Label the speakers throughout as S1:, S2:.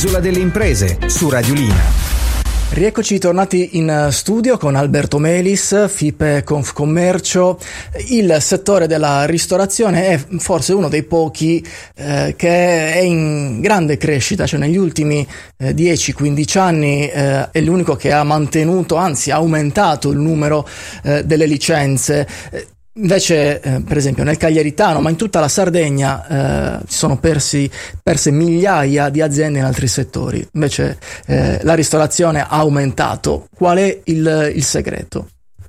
S1: Isola delle Imprese su Radiolina.
S2: Rieccoci tornati in studio con Alberto Melis, FIPE Confcommercio. Il settore della ristorazione è forse uno dei pochi che è in grande crescita, cioè negli ultimi 10-15 anni è l'unico che ha mantenuto, anzi ha aumentato il numero delle licenze. Invece, per esempio, nel Cagliaritano, ma in tutta la Sardegna, si sono perse migliaia di aziende in altri settori. Invece, la ristorazione ha aumentato. Qual è il segreto?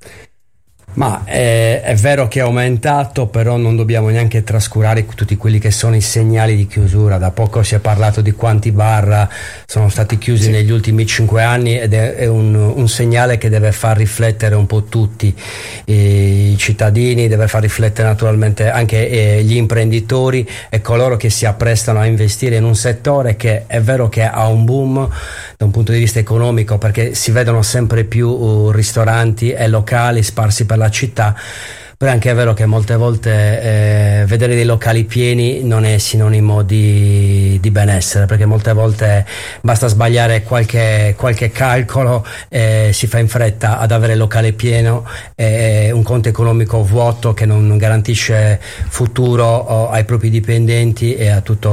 S3: Ma è vero che è aumentato, però non dobbiamo neanche trascurare tutti quelli che sono i segnali di chiusura. Da poco si è parlato di quanti bar sono stati chiusi negli ultimi 5 anni ed è un segnale che deve far riflettere un po' tutti i cittadini, deve far riflettere naturalmente anche gli imprenditori e coloro che si apprestano a investire in un settore che è vero che ha un boom da un punto di vista economico, perché si vedono sempre più ristoranti e locali sparsi per la città, però anche è vero che molte volte vedere dei locali pieni non è sinonimo di benessere, perché molte volte basta sbagliare qualche calcolo e si fa in fretta ad avere il locale pieno e un conto economico vuoto che non garantisce futuro ai propri dipendenti e a tutta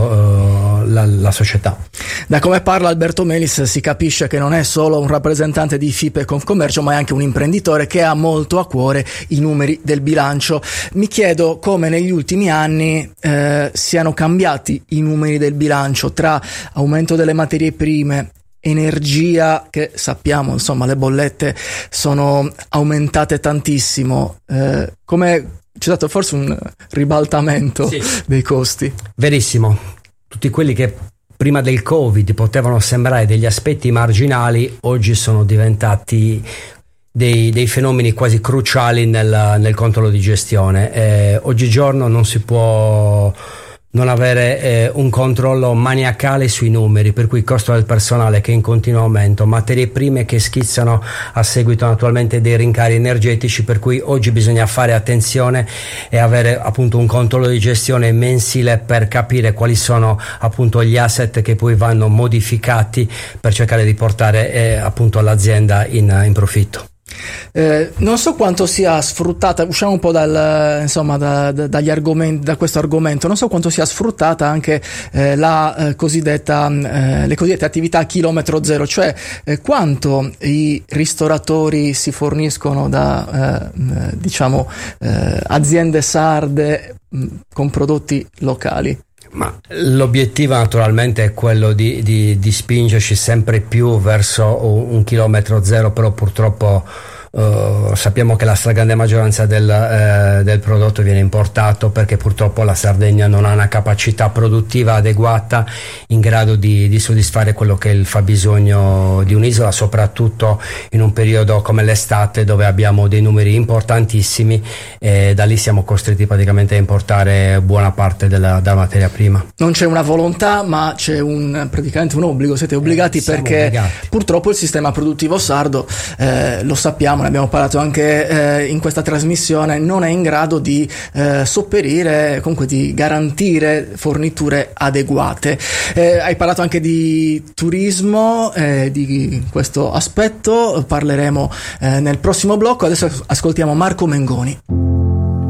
S3: la società.
S2: Da come parla Alberto Melis si capisce che non è solo un rappresentante di FIPE Confcommercio, ma è anche un imprenditore che ha molto a cuore i numeri del bilancio. Mi chiedo come negli ultimi anni siano cambiati i numeri del bilancio tra aumento delle materie prime, energia, che sappiamo insomma le bollette sono aumentate tantissimo, come c'è stato forse un ribaltamento dei costi.
S3: Verissimo, tutti quelli che prima del Covid potevano sembrare degli aspetti marginali oggi sono diventati dei fenomeni quasi cruciali nel controllo di gestione. Oggigiorno non si può non avere un controllo maniacale sui numeri, per cui il costo del personale che è in continuo aumento, materie prime che schizzano a seguito naturalmente dei rincari energetici, per cui oggi bisogna fare attenzione e avere appunto un controllo di gestione mensile per capire quali sono appunto gli asset che poi vanno modificati per cercare di portare appunto l'azienda in profitto.
S2: Non so quanto sia sfruttata, usciamo un po' dagli argomenti, da questo argomento, non so quanto sia sfruttata anche le cosiddette attività a chilometro zero, cioè quanto i ristoratori si forniscono da aziende sarde con prodotti locali.
S3: Ma l'obiettivo naturalmente è quello di spingerci sempre più verso un chilometro zero, però purtroppo sappiamo che la stragrande maggioranza del prodotto viene importato, perché purtroppo la Sardegna non ha una capacità produttiva adeguata in grado di soddisfare quello che è il fabbisogno di un'isola, soprattutto in un periodo come l'estate dove abbiamo dei numeri importantissimi e da lì siamo costretti praticamente a importare buona parte della materia prima.
S2: Non c'è una volontà, ma c'è praticamente un obbligo, siete obbligati perché obbligati. Purtroppo il sistema produttivo sardo, lo sappiamo, ne abbiamo parlato anche in questa trasmissione, non è in grado di sopperire, comunque di garantire forniture adeguate. Hai parlato anche di turismo, di questo aspetto parleremo nel prossimo blocco. Adesso ascoltiamo Marco Mengoni.